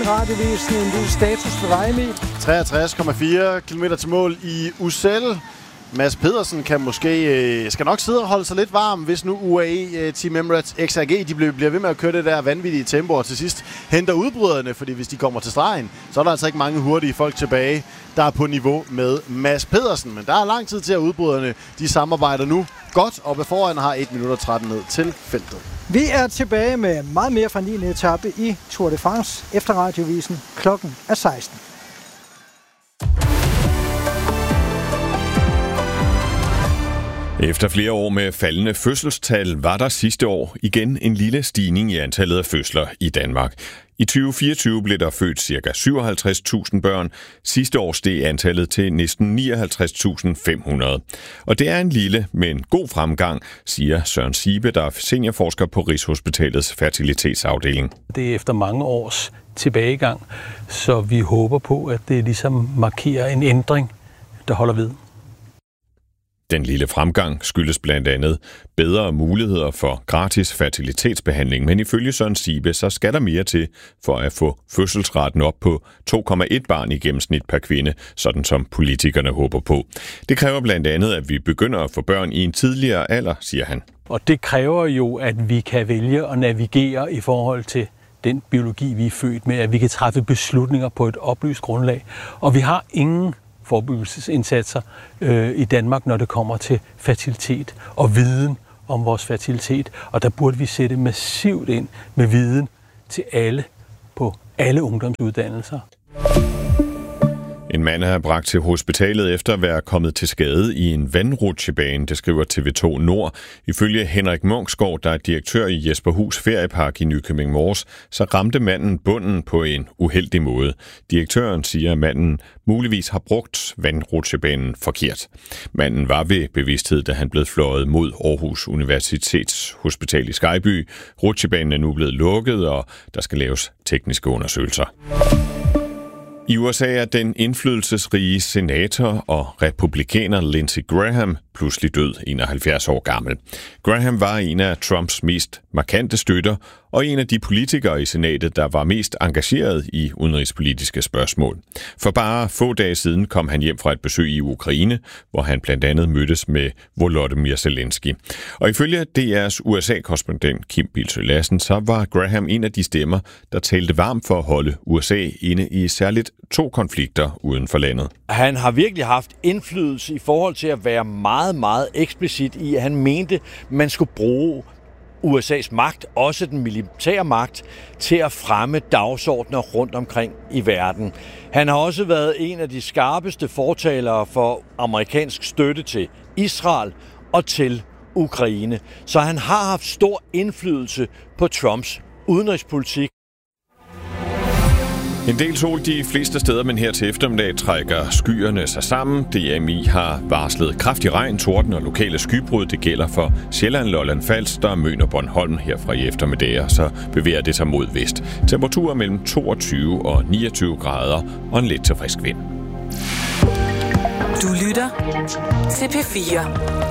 Radiovisen, en lille status for dig, Emil. 63,4 km til mål i Ussel. Mads Pedersen kan måske skal nok sidde og holde sig lidt varm, hvis nu UAE, Team Emirates, XRG, de bliver ved med at køre det der vanvittige tempo, og til sidst henter udbryderne, fordi hvis de kommer til stregen, så er der altså ikke mange hurtige folk tilbage, der er på niveau med Mads Pedersen. Men der er lang tid til, at udbryderne de samarbejder nu godt, og ved foran har 1 minut og 13 ned til feltet. Vi er tilbage med meget mere fra 9. etape i Tour de France efter Radiovisen. Klokken er 16. Efter flere år med faldende fødselstal var der sidste år igen en lille stigning i antallet af fødsler i Danmark. I 2024 blev der født ca. 57.000 børn. Sidste år steg antallet til næsten 59.500. Og det er en lille, men god fremgang, siger Søren Ziebe, der er seniorforsker på Rigshospitalets fertilitetsafdeling. Det er efter mange års tilbagegang, så vi håber på, at det ligesom markerer en ændring, der holder ved. Den lille fremgang skyldes blandt andet bedre muligheder for gratis fertilitetsbehandling, men ifølge Søren Ziebe, så skal der mere til for at få fødselsraten op på 2,1 barn i gennemsnit per kvinde, sådan som politikerne håber på. Det kræver blandt andet, at vi begynder at få børn i en tidligere alder, siger han. Og det kræver jo, at vi kan vælge at navigere i forhold til den biologi, vi er født med, at vi kan træffe beslutninger på et oplyst grundlag. Og vi har ingen forebyggelsesindsatser i Danmark, når det kommer til fertilitet og viden om vores fertilitet. Og der burde vi sætte massivt ind med viden til alle på alle ungdomsuddannelser. En mand er bragt til hospitalet efter at være kommet til skade i en vandrutsjebane, det skriver TV2 Nord. Ifølge Henrik Munksgaard, der er direktør i Jesperhus Feriepark i Nykøbing Mors, så ramte manden bunden på en uheldig måde. Direktøren siger, at manden muligvis har brugt vandrutsjebanen forkert. Manden var ved bevidsthed, da han blev fløjet mod Aarhus Universitets Hospital i Skejby. Rutsjebanen er nu blevet lukket, og der skal laves tekniske undersøgelser. I USA er den indflydelsesrige senator og republikaner Lindsey Graham pludselig død, 71 år gammel. Graham var en af Trumps mest markante støtter og en af de politikere i senatet, der var mest engageret i udenrigspolitiske spørgsmål. For bare få dage siden kom han hjem fra et besøg i Ukraine, hvor han blandt andet mødtes med Volodymyr Zelensky. Og ifølge DR's USA-korrespondent Kim Bildsøe Lassen, så var Graham en af de stemmer, der talte varmt for at holde USA inde i særligt 2 konflikter uden for landet. Han har virkelig haft indflydelse i forhold til at være meget, meget eksplicit i, at han mente, man skulle bruge USA's magt, også den militære magt, til at fremme dagsordner rundt omkring i verden. Han har også været en af de skarpeste fortalere for amerikansk støtte til Israel og til Ukraine. Så han har haft stor indflydelse på Trumps udenrigspolitik. En del sol de fleste steder, men her til eftermiddag trækker skyerne sig sammen. DMI har varslet kraftig regn, torden og lokale skybrud. Det gælder for Sjælland, Lolland Falster, Møn og Bornholm herfra i eftermiddag, og så bevæger det sig mod vest. Temperaturer mellem 22 og 29 grader og en lidt til frisk vind. Du lytter til P4.